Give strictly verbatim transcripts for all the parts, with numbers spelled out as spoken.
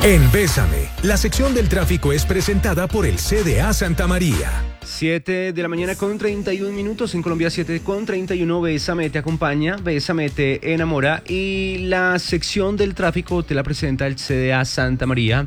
En Bésame, la sección del tráfico es presentada por el C D A Santa María. siete de la mañana con treinta y un minutos, en Colombia siete con treinta y uno, Bésame te acompaña, Bésame te enamora, y la sección del tráfico te la presenta el C D A Santa María.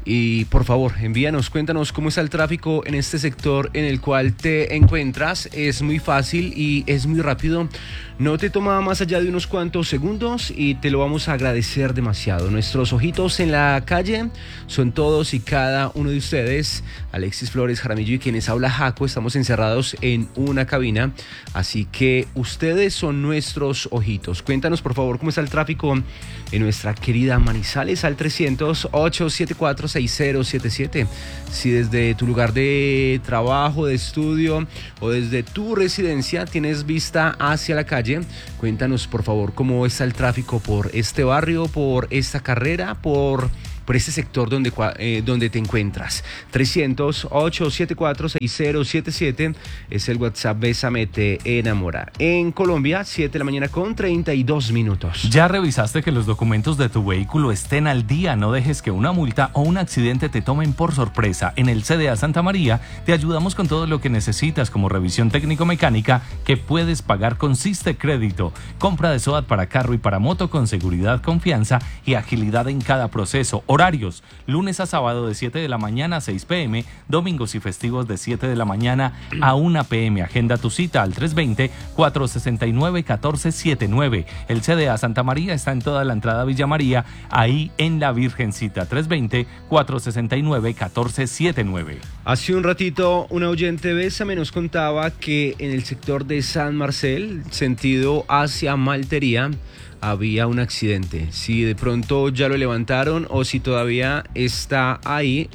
Y por favor, envíanos, cuéntanos cómo está el tráfico en este sector en el cual te encuentras. Es muy fácil y es muy rápido, no te toma más allá de unos cuantos segundos y te lo vamos a agradecer demasiado. Nuestros ojitos en la calle son todos y cada uno de ustedes. Alexis Flores Jaramillo y quienes habla Jaco, estamos encerrados en una cabina, así que ustedes son nuestros ojitos. Cuéntanos por favor cómo está el tráfico en nuestra querida Manizales al trescientos, ochocientos setenta y cuatro, sesenta siete siete. Si desde tu lugar de trabajo, de estudio o desde tu residencia tienes vista hacia la calle, cuéntanos por favor cómo está el tráfico por este barrio, por esta carrera, por... por este sector donde, eh, donde te encuentras. trescientos, ochocientos setenta y cuatro, sesenta siete siete es el WhatsApp Bésame te enamora. En Colombia, siete de la mañana con treinta y dos minutos. ¿Ya revisaste que los documentos de tu vehículo estén al día? No dejes que una multa o un accidente te tomen por sorpresa. En el C D A Santa María te ayudamos con todo lo que necesitas, como revisión técnico-mecánica que puedes pagar con Siste Crédito, compra de SOAT para carro y para moto con seguridad, confianza y agilidad en cada proceso. Horarios, lunes a sábado de siete de la mañana a seis pm, domingos y festivos de siete de la mañana a una pm. Agenda tu cita al tres dos cero, cuatro seis nueve, uno cuatro siete nueve. El C D A Santa María está en toda la entrada Villa María, ahí en la Virgencita. tres dos cero, cuatro seis nueve, uno cuatro siete nueve. Hace un ratito una oyente Bésame nos contaba que en el sector de San Marcel, sentido hacia Maltería, había un accidente. Si de pronto ya lo levantaron o si todavía está ahí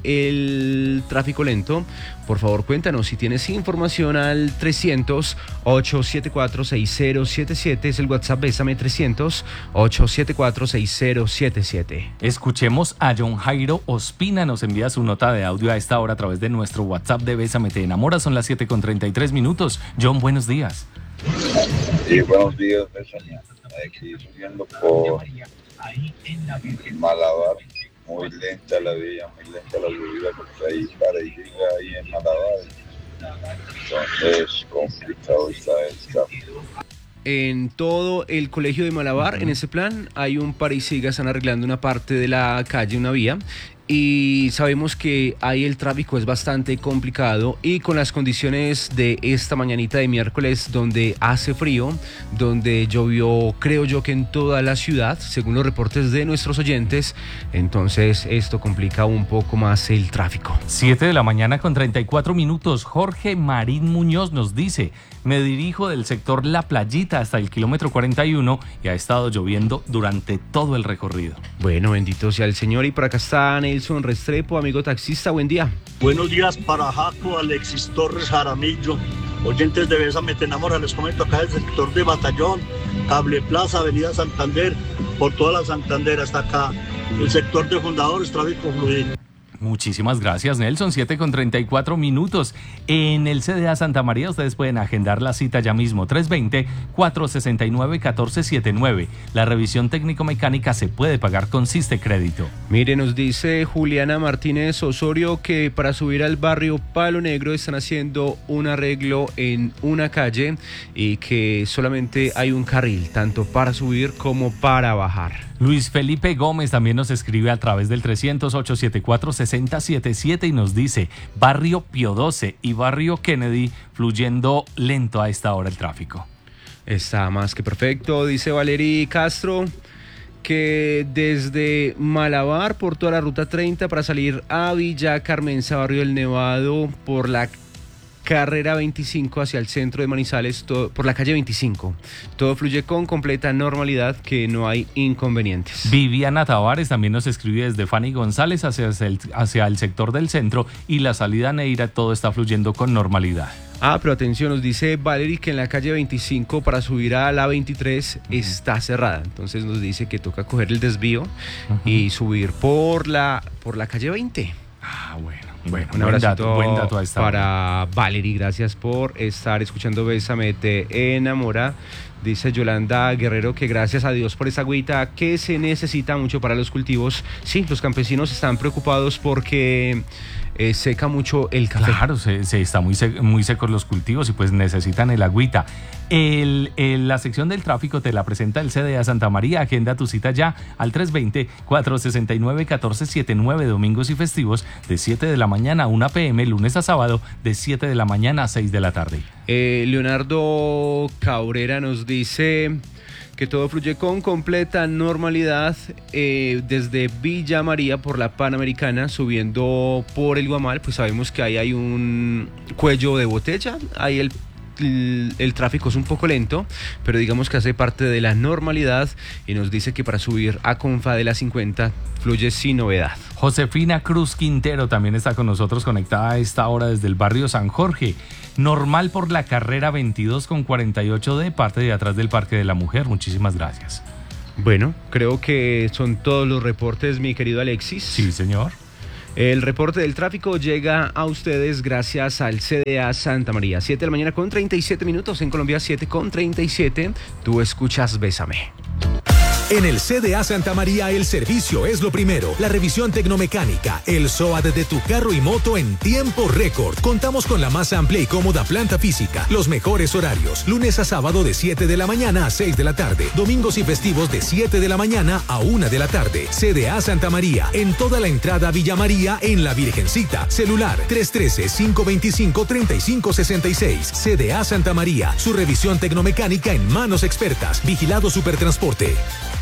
el tráfico lento, por favor cuéntanos. Si tienes información al trescientos, ochocientos setenta y cuatro, sesenta siete siete es el WhatsApp Bésame. Trescientos, ochocientos setenta y cuatro, sesenta siete siete. Escuchemos a John Jairo Ospina, nos envía su nota de audio a esta hora a través de nuestro WhatsApp de Bésame te enamora. Son las siete con treinta y tres minutos. John, buenos días. Sí, buenos días, Bésame. Aquí subiendo por Malabar, muy lenta la vía, muy lenta la subida, porque ahí para y llega ahí en Malabar, entonces complicado está el tráfico. En todo el colegio de Malabar, uh-huh. En ese plan, hay un para y siga, están arreglando una parte de la calle, una vía, y sabemos que ahí el tráfico es bastante complicado, y con las condiciones de esta mañanita de miércoles donde hace frío, donde llovió creo yo que en toda la ciudad, según los reportes de nuestros oyentes, entonces esto complica un poco más el tráfico. siete de la mañana con treinta y cuatro minutos. Jorge Marín Muñoz nos dice: me dirijo del sector La Playita hasta el kilómetro cuarenta y uno y ha estado lloviendo durante todo el recorrido. Bueno, bendito sea el Señor. Y por acá está Nelson Restrepo, amigo taxista, buen día. Buenos días para Jaco, Alexis Torres Jaramillo, oyentes de Bésame te enamora. Les comento acá del sector de Batallón, Cable Plaza, Avenida Santander, por toda la Santander hasta acá, el sector de Fundadores, tráfico fluido. Muchísimas gracias, Nelson. siete con treinta y cuatro minutos. En el C D A Santa María ustedes pueden agendar la cita ya mismo. tres dos cero, cuatro seis nueve, uno cuatro siete nueve. La revisión técnico-mecánica se puede pagar con Siste Crédito. Mire, nos dice Juliana Martínez Osorio que para subir al barrio Palo Negro están haciendo un arreglo en una calle y que solamente hay un carril, tanto para subir como para bajar. Luis Felipe Gómez también nos escribe a través del trescientos, ochocientos setenta y cuatro, sesenta siete siete y nos dice: Barrio Pío doce y Barrio Kennedy fluyendo lento a esta hora el tráfico. Está más que perfecto, dice Valery Castro, que desde Malabar por toda la ruta treinta para salir a Villa Carmenza, Barrio del Nevado, por la carrera veinticinco hacia el centro de Manizales, todo, por la calle veinticinco. Todo fluye con completa normalidad, que no hay inconvenientes. Viviana Tavares también nos escribe desde Fanny González hacia el, hacia el sector del centro, y la salida a Neira todo está fluyendo con normalidad. Ah, pero atención, nos dice Valery que en la calle veinticinco para subir a la veintitrés uh-huh. está cerrada. Entonces nos dice que toca coger el desvío uh-huh. y subir por la, por la calle veinte. Ah, bueno. Bueno, un abrazo dato, buen dato a esta para Valery, gracias por estar escuchando Bésame te enamora. Dice Yolanda Guerrero que gracias a Dios por esa agüita que se necesita mucho para los cultivos. Sí, los campesinos están preocupados porque eh, seca mucho el café. Claro, se, se está muy, sec, muy secos los cultivos y pues necesitan el agüita. El, el, la sección del tráfico te la presenta el C D A Santa María. Agenda tu cita ya al tres veinte, cuatrocientos sesenta y nueve, catorce setenta y nueve, domingos y festivos de siete de la mañana a una pe eme, lunes a sábado de siete de la mañana a seis de la tarde. Eh, Leonardo Cabrera nos dice que todo fluye con completa normalidad eh, desde Villa María por la Panamericana, subiendo por el Guamal, pues sabemos que ahí hay un cuello de botella, ahí el El, el tráfico es un poco lento, pero digamos que hace parte de la normalidad y nos dice que para subir a Confa de la cincuenta fluye sin novedad. Josefina Cruz Quintero también está con nosotros, conectada a esta hora desde el barrio San Jorge. Normal por la carrera veintidós con cuarenta y ocho de parte de atrás del Parque de la Mujer. Muchísimas gracias. Bueno, creo que son todos los reportes, mi querido Alexis. Sí, señor. El reporte del tráfico llega a ustedes gracias al C D A Santa María. siete de la mañana con treinta y siete minutos, en Colombia siete con treinta y siete. Tú escuchas Bésame. En el C D A Santa María el servicio es lo primero. La revisión tecnomecánica, el S O A T de tu carro y moto en tiempo récord. Contamos con la más amplia y cómoda planta física. Los mejores horarios. Lunes a sábado de siete de la mañana a seis de la tarde. Domingos y festivos de siete de la mañana a una de la tarde. C D A Santa María. En toda la entrada Villa María en La Virgencita. Celular tres uno tres, cinco dos cinco, tres cinco seis seis. C D A Santa María. Su revisión tecnomecánica en manos expertas. Vigilado Supertransporte.